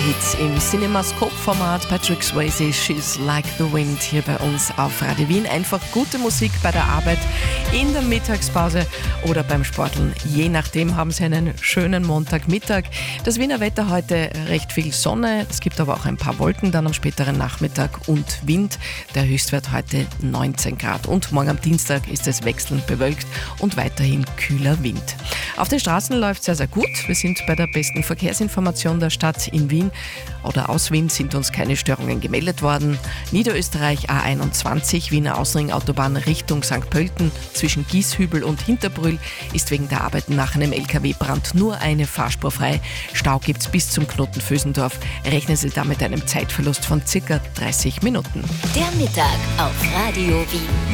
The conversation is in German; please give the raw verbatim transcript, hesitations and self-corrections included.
Hits im Cinemascope-Format. Patrick Swayze, She's Like the Wind, hier bei uns auf Radio Wien. Einfach gute Musik bei der Arbeit, in der Mittagspause oder beim Sporteln. Je nachdem haben Sie einen schönen Montagmittag. Das Wiener Wetter heute recht viel Sonne. Es gibt aber auch ein paar Wolken dann am späteren Nachmittag und Wind. Der Höchstwert heute neunzehn Grad. Und morgen am Dienstag ist es wechselnd bewölkt und weiterhin kühler Wind. Auf den Straßen läuft sehr, sehr gut. Wir sind bei der besten Verkehrsinformation der Stadt in Wien. Oder aus Wien sind uns keine Störungen gemeldet worden. Niederösterreich A einundzwanzig, Wiener Außenring Autobahn Richtung Sankt Pölten zwischen Gieshübel und Hinterbrühl ist wegen der Arbeiten nach einem L K W-Brand nur eine Fahrspur frei. Stau gibt's bis zum Knoten Vösendorf. Rechnen Sie damit einem Zeitverlust von circa dreißig Minuten. Der Mittag auf Radio Wien.